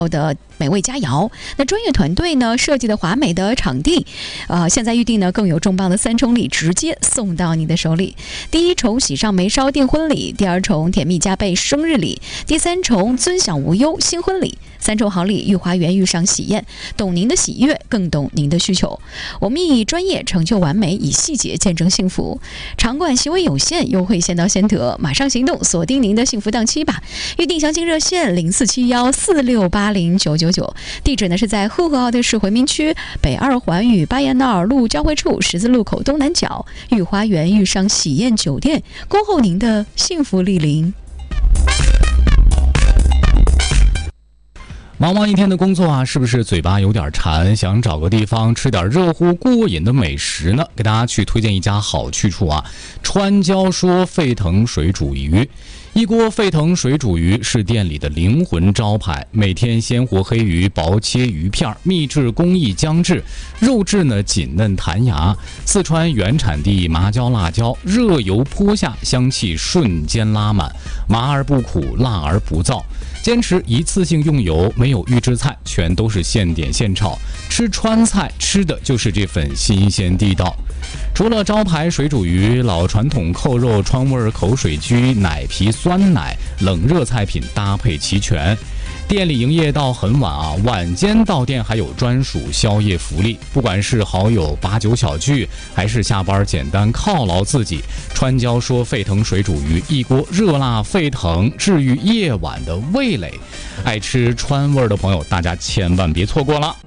的美味佳肴。那专业团队呢设计的华美的场地，现在预定呢更有重磅的3重礼直接送到你的手里。第一重喜上眉梢订婚礼，第2重甜蜜加倍生日礼，第3重尊享无忧新婚礼。3重好礼，御花园遇上喜宴，懂您的喜悦，更懂您的需求。我们以专业成就完美，以细节见证幸福。场馆席位有限，优惠先到先得，马上行动，锁定您的幸福档期吧。预定详情热线047146809999，地址呢是在呼和浩特市回民区北2环与巴彦淖尔路交汇处十字路口东南角，御花园遇上喜宴酒店，恭候您的幸福莅临。 忙完一天的工作啊，是不是嘴巴有点馋，想找个地方吃点热乎过瘾的美食呢？给大家去推荐一家好去处啊，川椒说沸腾水煮鱼。一锅沸腾水煮鱼是店里的灵魂招牌，每天鲜活黑鱼薄切鱼片，秘制工艺姜制，肉质呢紧嫩弹牙。四川原产地麻椒辣椒，热油泼下，香气瞬间拉满，麻而不苦，辣而不燥。坚持一次性用油，没有预制菜，全都是现点现炒。吃川菜吃的就是这份新鲜地道。除了招牌水煮鱼，老传统扣肉、川味口水居、奶皮酸奶、冷热菜品搭配齐全。店里营业到很晚啊，晚间到店还有专属宵夜福利。不管是好友8、9小聚，还是下班简单犒劳自己，川椒说沸腾水煮鱼，一锅热辣沸腾，治愈夜晚的味蕾。爱吃川味的朋友，大家千万别错过了。